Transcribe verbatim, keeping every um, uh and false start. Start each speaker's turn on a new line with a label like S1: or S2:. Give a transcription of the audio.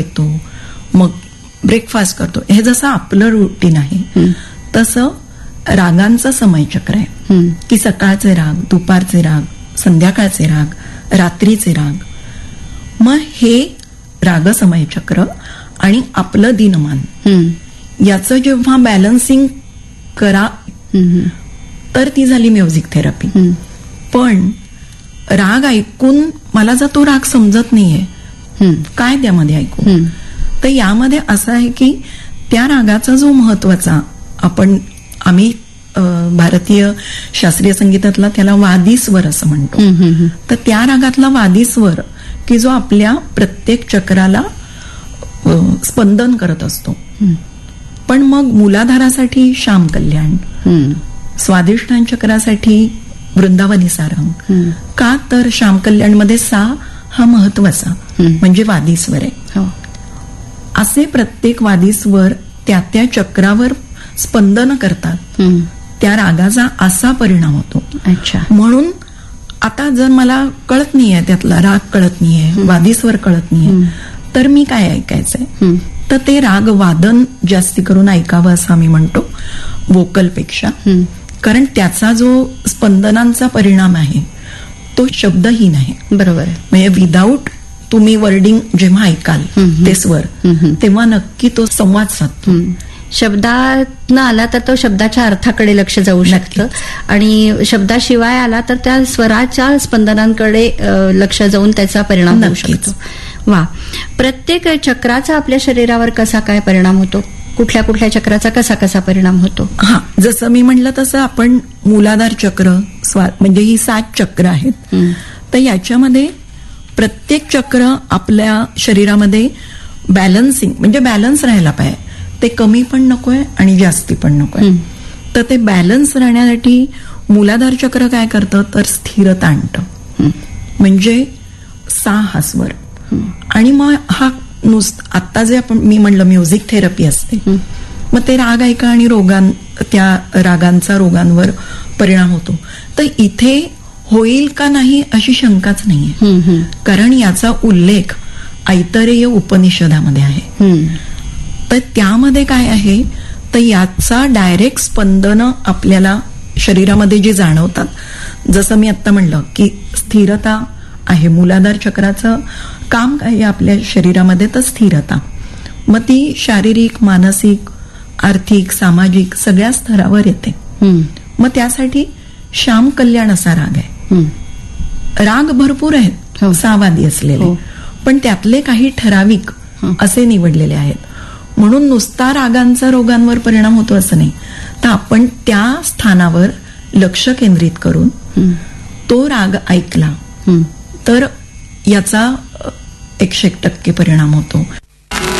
S1: घेतो, मग ब्रेकफास्ट करतो, हे जसं आपलं रुटीन आहे तसं रागांचं समयचक्र आहे की सकाळचे राग, दुपारचे राग, संध्याकाळचे राग, रात्रीचे राग. मग हे राग समयचक्र आणि आपलं दिनमान याचं जेव्हा बॅलन्सिंग करा तर ती झाली म्युझिक थेरपी. पण राग ऐकून मला जर तो राग समजत नाहीये काय त्यामध्ये ऐकू, तर यामध्ये असं आहे की त्या रागाचा जो महत्वाचा आपण आम्ही भारतीय शास्त्रीय संगीतातला त्याला वादी स्वर असं म्हणतो, तर त्या रागातला वादी स्वर की जो आपल्या प्रत्येक चक्राला स्पंदन करत असतो. पण मग मूलाधारासाठी श्याम कल्याण, स्वादिष्टान चक्रासाठी वृंदावनी सारंग, का तर श्याम कल्याण मध्ये सा हा महत्वाचा म्हणजे वादी स्वर आहे. असे प्रत्येक वादी स्वर त्या त्या चक्रावर स्पंदन करतात, त्या रागाचा असा परिणाम होतो.
S2: अच्छा.
S1: म्हणून आता जर मला कळत नाहीये, त्यातला राग कळत नाहीये, वादी स्वर कळत नाहीये, तर मी काय ऐकायचंय, तर ते राग वादन जास्ती करून ऐकावं असं आम्ही म्हणतो वोकलपेक्षा, कारण त्याचा जो स्पंदनांचा परिणाम आहे तो शब्दहीन आहे.
S2: बरोबर आहे.
S1: म्हणजे विदाऊट तुम्ही वर्डिंग जेव्हा ऐकाल ते स्वर तेव्हा नक्की तो संवाद साधतो.
S2: शब्दातनं आला तर तो शब्दाच्या अर्थाकडे लक्ष जाऊ शकतं आणि शब्दाशिवाय आला तर त्या स्वराच्या स्पंदनांकडे लक्ष जाऊन त्याचा परिणाम होऊ शकतो. वा. प्रत्येक चक्राचा आपल्या शरीरावर कसा काय परिणाम होतो, कुठल्या कुठल्या चक्राचा कसा कसा परिणाम होतो?
S1: हा, जसं मी म्हणलं तसं आपण मूलाधार चक्र म्हणजे ही सात चक्र आहेत, तर याच्यामध्ये प्रत्येक चक्र आपल्या शरीरामध्ये बॅलन्सिंग म्हणजे बॅलन्स राहायला पाहिजे. ते कमी पण नकोय आणि जास्ती पण नकोय. तर ते बॅलन्स राहण्यासाठी मूलाधार चक्र काय करतं तर स्थिरता आणतं, म्हणजे सा हा स्वर. आणि मग हा नुसतं आता जे आपण मी म्हणलं म्युझिक थेरपी असते, मग ते राग ऐका आणि रोगां त्या रागांचा रोगांवर परिणाम होतो. तर इथे होईल का नाही अशी शंकाच नाहीये, कारण याचा उल्लेख ऐतरेय उपनिषदामध्ये आहे. तर त्यामध्ये काय आहे तर याचा डायरेक्ट स्पंदन आपल्याला शरीरामध्ये जे जाणवतात, जसं मी आता म्हणलं की स्थिरता आहे, मूलाधार चक्राचं काम काय आहे आपल्या शरीरामध्ये तर स्थिरता. मग ती शारीरिक, मानसिक, आर्थिक, सामाजिक सगळ्या स्तरावर येते. मग त्यासाठी श्याम कल्याण असा राग आहे. राग भरपूर आहेत सावादी असलेले, पण त्यातले काही ठराविक असे निवडलेले आहेत. म्हणून नुसता रागांचा रोगांवर परिणाम होतो असं नाही, तर आपण त्या स्थानावर लक्ष केंद्रित करून तो राग ऐकला तर याचा एकशे एक टक्के परिणाम होतो.